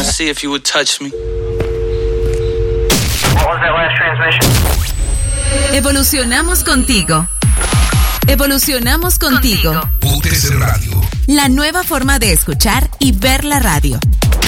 see if you would touch me. What was that last transmission? Evolucionamos contigo. Evolucionamos contigo. UTC Radio. La nueva forma de escuchar y ver la radio.